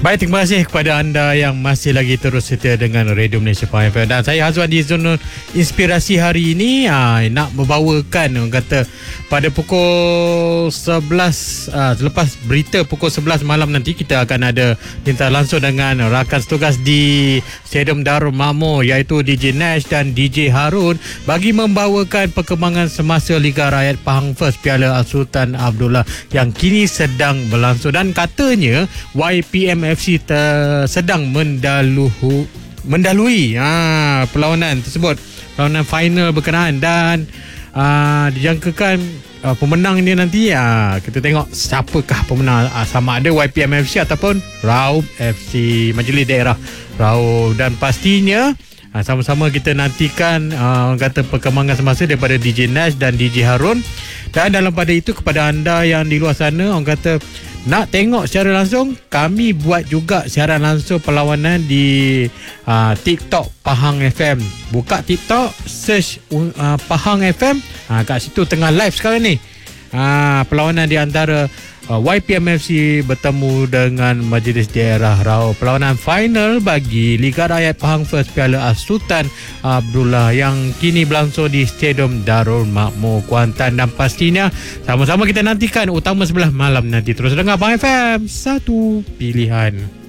Baik, terima kasih kepada anda yang masih lagi terus setia dengan Radio Malaysia Pahang FM. Dan saya Hazwan di Zona Inspirasi hari ini nak membawakan, orang kata, pada pukul 11 selepas berita pukul 11 malam nanti kita akan ada bintang langsung dengan rakan setugas di Stadium Darul Makmur, iaitu DJ Nash dan DJ Harun, bagi membawakan perkembangan semasa Liga Rakyat Pahang First Piala Sultan Abdullah yang kini sedang berlangsung. Dan katanya YPM FC sedang mendalui perlawanan tersebut, perlawanan final berkenaan, dan dijangkakan pemenang dia nanti, kita tengok siapakah pemenang, sama ada YPM FC ataupun Raub FC, Majlis Daerah Raub. Dan pastinya sama-sama kita nantikan orang kata perkembangan semasa daripada DJ Nash dan DJ Harun. Dan dalam pada itu, kepada anda yang di luar sana, orang kata nak tengok secara langsung, kami buat juga siaran langsung perlawanan di TikTok Pahang FM. Buka TikTok, search Pahang FM, kat situ tengah live sekarang ni. Perlawanan di antara YPM FC bertemu dengan Majlis Daerah Raub, perlawanan final bagi Liga Rakyat Pahang First Piala Sultan Abdullah yang kini berlangsung di Stadium Darul Makmur, Kuantan. Dan pastinya sama-sama kita nantikan utama 11 malam nanti. Terus dengar Pahang FM, satu pilihan.